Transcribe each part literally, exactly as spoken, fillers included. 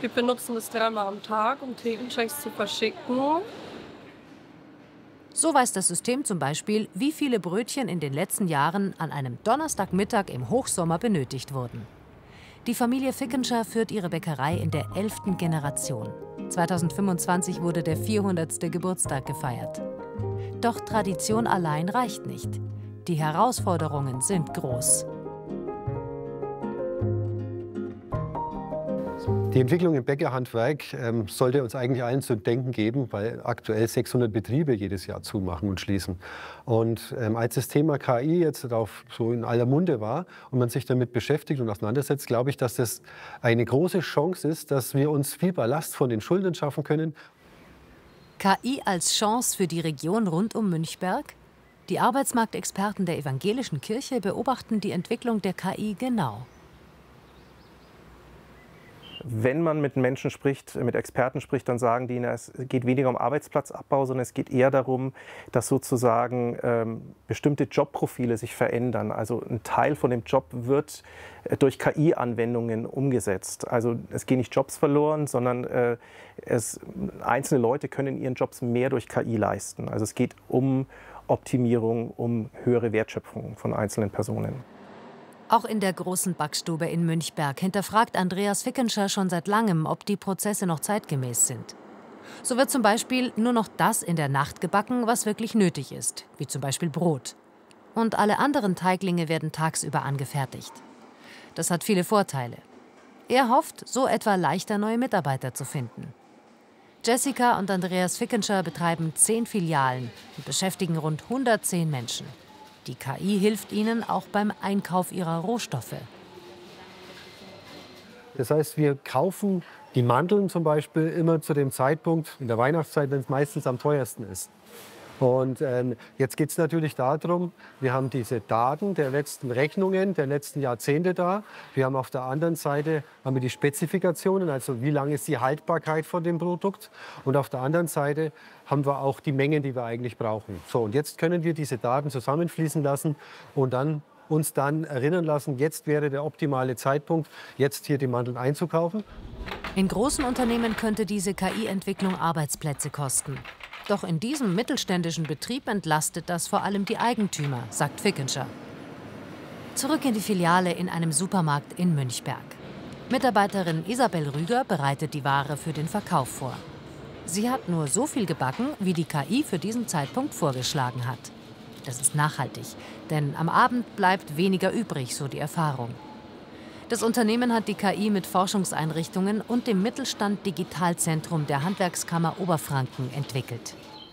Wir benutzen es dreimal am Tag, um Thekenchecks zu verschicken. So weiß das System zum Beispiel, wie viele Brötchen in den letzten Jahren an einem Donnerstagmittag im Hochsommer benötigt wurden. Die Familie Fickenscher führt ihre Bäckerei in der elften Generation. zweitausendfünfundzwanzig wurde der vierhundertste Geburtstag gefeiert. Doch Tradition allein reicht nicht. Die Herausforderungen sind groß. Die Entwicklung im Bäckerhandwerk ähm, sollte uns eigentlich allen zu denken geben, weil aktuell sechshundert Betriebe jedes Jahr zumachen und schließen. Und ähm, als das Thema K I jetzt darauf so in aller Munde war und man sich damit beschäftigt und auseinandersetzt, glaube ich, dass das eine große Chance ist, dass wir uns viel Ballast von den Schultern schaffen können. K I als Chance für die Region rund um Münchberg? Die Arbeitsmarktexperten der evangelischen Kirche beobachten die Entwicklung der K I genau. Wenn man mit Menschen spricht, mit Experten spricht, dann sagen die, es geht weniger um Arbeitsplatzabbau, sondern es geht eher darum, dass sozusagen ähm, bestimmte Jobprofile sich verändern. Also ein Teil von dem Job wird äh, durch K I-Anwendungen umgesetzt. Also es gehen nicht Jobs verloren, sondern äh, es, einzelne Leute können ihren Jobs mehr durch K I leisten. Also es geht um Optimierung, um höhere Wertschöpfung von einzelnen Personen. Auch in der großen Backstube in Münchberg hinterfragt Andreas Fickenscher schon seit langem, ob die Prozesse noch zeitgemäß sind. So wird zum Beispiel nur noch das in der Nacht gebacken, was wirklich nötig ist, wie zum Beispiel Brot. Und alle anderen Teiglinge werden tagsüber angefertigt. Das hat viele Vorteile. Er hofft, so etwa leichter neue Mitarbeiter zu finden. Jessica und Andreas Fickenscher betreiben zehn Filialen und beschäftigen rund hundertzehn Menschen. Die K I hilft ihnen auch beim Einkauf ihrer Rohstoffe. Das heißt, wir kaufen die Mandeln zum Beispiel immer zu dem Zeitpunkt in der Weihnachtszeit, wenn es meistens am teuersten ist. Und ähm, jetzt geht es natürlich darum, wir haben diese Daten der letzten Rechnungen, der letzten Jahrzehnte da. Wir haben auf der anderen Seite haben wir die Spezifikationen, also wie lange ist die Haltbarkeit von dem Produkt. Und auf der anderen Seite haben wir auch die Mengen, die wir eigentlich brauchen. So, und jetzt können wir diese Daten zusammenfließen lassen und dann uns dann erinnern lassen, jetzt wäre der optimale Zeitpunkt, jetzt hier die Mandeln einzukaufen. In großen Unternehmen könnte diese K I-Entwicklung Arbeitsplätze kosten. Doch in diesem mittelständischen Betrieb entlastet das vor allem die Eigentümer, sagt Fickenscher. Zurück in die Filiale in einem Supermarkt in Münchberg. Mitarbeiterin Isabel Rüger bereitet die Ware für den Verkauf vor. Sie hat nur so viel gebacken, wie die K I für diesen Zeitpunkt vorgeschlagen hat. Das ist nachhaltig, denn am Abend bleibt weniger übrig, so die Erfahrung. Das Unternehmen hat die K I mit Forschungseinrichtungen und dem Mittelstand Digitalzentrum der Handwerkskammer Oberfranken entwickelt.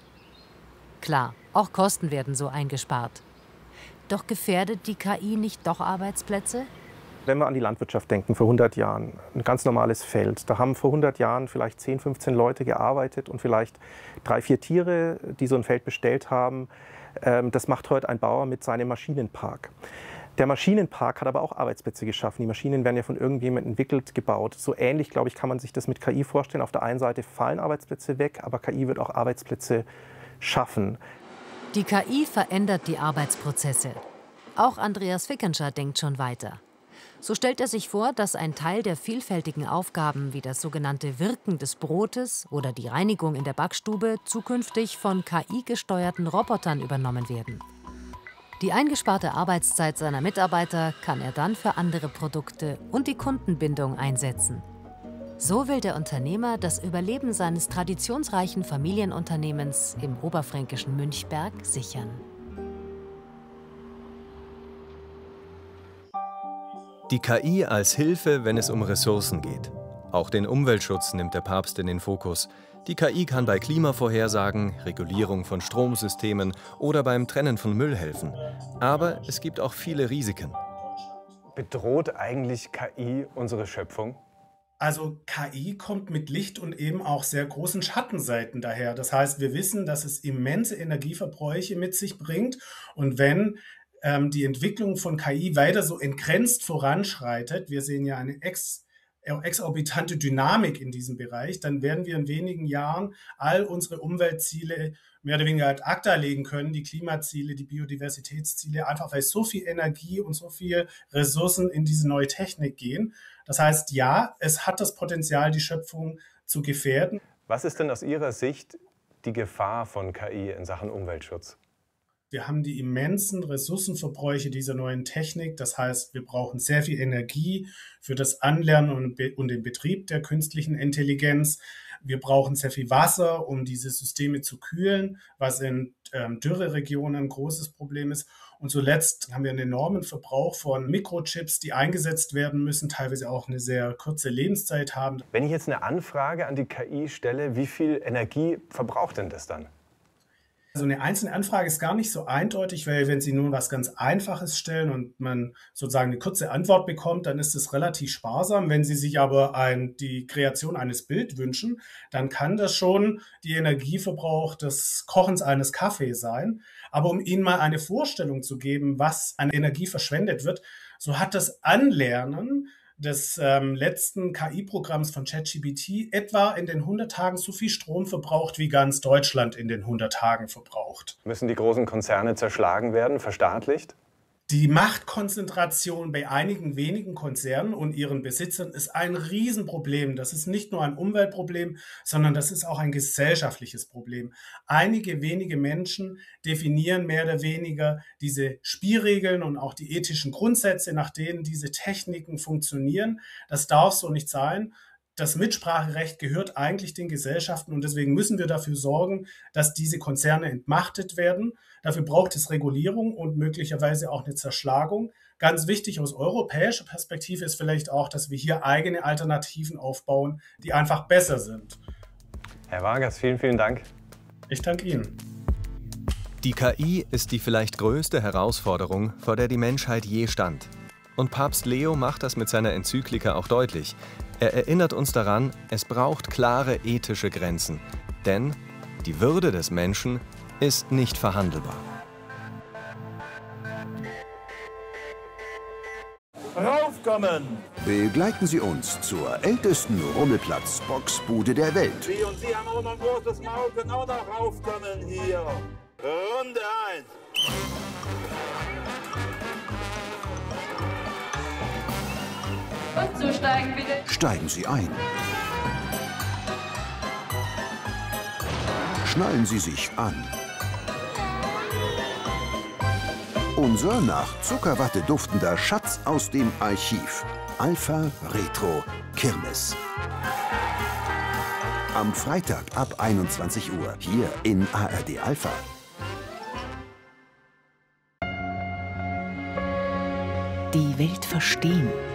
Klar, auch Kosten werden so eingespart. Doch gefährdet die K I nicht doch Arbeitsplätze? Wenn wir an die Landwirtschaft denken, vor hundert Jahren, ein ganz normales Feld, da haben vor hundert Jahren vielleicht zehn, fünfzehn Leute gearbeitet und vielleicht drei, vier Tiere, die so ein Feld bestellt haben. Das macht heute ein Bauer mit seinem Maschinenpark. Der Maschinenpark hat aber auch Arbeitsplätze geschaffen. Die Maschinen werden ja von irgendjemandem entwickelt, gebaut. So ähnlich, glaube ich, kann man sich das mit K I vorstellen. Auf der einen Seite fallen Arbeitsplätze weg, aber K I wird auch Arbeitsplätze schaffen. Die K I verändert die Arbeitsprozesse. Auch Andreas Fickenscher denkt schon weiter. So stellt er sich vor, dass ein Teil der vielfältigen Aufgaben wie das sogenannte Wirken des Brotes oder die Reinigung in der Backstube zukünftig von K I-gesteuerten Robotern übernommen werden. Die eingesparte Arbeitszeit seiner Mitarbeiter kann er dann für andere Produkte und die Kundenbindung einsetzen. So will der Unternehmer das Überleben seines traditionsreichen Familienunternehmens im oberfränkischen Münchberg sichern. Die K I als Hilfe, wenn es um Ressourcen geht. Auch den Umweltschutz nimmt der Papst in den Fokus. Die K I kann bei Klimavorhersagen, Regulierung von Stromsystemen oder beim Trennen von Müll helfen. Aber es gibt auch viele Risiken. Bedroht eigentlich K I unsere Schöpfung? Also K I kommt mit Licht und eben auch sehr großen Schattenseiten daher. Das heißt, wir wissen, dass es immense Energieverbräuche mit sich bringt. Und wenn ähm, die Entwicklung von K I weiter so entgrenzt voranschreitet, wir sehen ja eine ex exorbitante Dynamik in diesem Bereich, dann werden wir in wenigen Jahren all unsere Umweltziele mehr oder weniger ad acta legen können, die Klimaziele, die Biodiversitätsziele, einfach weil so viel Energie und so viel Ressourcen in diese neue Technik gehen. Das heißt, ja, es hat das Potenzial, die Schöpfung zu gefährden. Was ist denn aus Ihrer Sicht die Gefahr von K I in Sachen Umweltschutz? Wir haben die immensen Ressourcenverbräuche dieser neuen Technik. Das heißt, wir brauchen sehr viel Energie für das Anlernen und, und den Betrieb der künstlichen Intelligenz. Wir brauchen sehr viel Wasser, um diese Systeme zu kühlen, was in ähm, Dürreregionen ein großes Problem ist. Und zuletzt haben wir einen enormen Verbrauch von Mikrochips, die eingesetzt werden müssen, teilweise auch eine sehr kurze Lebenszeit haben. Wenn ich jetzt eine Anfrage an die K I stelle, wie viel Energie verbraucht denn das dann? Also eine einzelne Anfrage ist gar nicht so eindeutig, weil wenn Sie nur was ganz Einfaches stellen und man sozusagen eine kurze Antwort bekommt, dann ist es relativ sparsam. Wenn Sie sich aber ein, die Kreation eines Bildes wünschen, dann kann das schon die Energieverbrauch des Kochens eines Kaffees sein. Aber um Ihnen mal eine Vorstellung zu geben, was an Energie verschwendet wird, so hat das Anlernen des ähm, letzten K I-Programms von ChatGPT etwa in den hundert Tagen so viel Strom verbraucht, wie ganz Deutschland in den hundert Tagen verbraucht. Müssen die großen Konzerne zerschlagen werden, verstaatlicht? Die Machtkonzentration bei einigen wenigen Konzernen und ihren Besitzern ist ein Riesenproblem. Das ist nicht nur ein Umweltproblem, sondern das ist auch ein gesellschaftliches Problem. Einige wenige Menschen definieren mehr oder weniger diese Spielregeln und auch die ethischen Grundsätze, nach denen diese Techniken funktionieren. Das darf so nicht sein. Das Mitspracherecht gehört eigentlich den Gesellschaften und deswegen müssen wir dafür sorgen, dass diese Konzerne entmachtet werden. Dafür braucht es Regulierung und möglicherweise auch eine Zerschlagung. Ganz wichtig aus europäischer Perspektive ist vielleicht auch, dass wir hier eigene Alternativen aufbauen, die einfach besser sind. Herr Vargas, vielen, vielen Dank. Ich danke Ihnen. Die K I ist die vielleicht größte Herausforderung, vor der die Menschheit je stand. Und Papst Leo macht das mit seiner Enzyklika auch deutlich. Er erinnert uns daran, es braucht klare ethische Grenzen. Denn die Würde des Menschen ist nicht verhandelbar. Raufkommen! Begleiten Sie uns zur ältesten Rummelplatz-Boxbude der Welt. Sie und Sie haben auch noch ein großes Maul, können auch noch raufkommen hier. Runde eins. Und zusteigen bitte. Steigen Sie ein. Schnallen Sie sich an. Unser nach Zuckerwatte duftender Schatz aus dem Archiv. Alpha Retro Kirmes. Am Freitag ab einundzwanzig Uhr hier in A R D Alpha. Die Welt verstehen.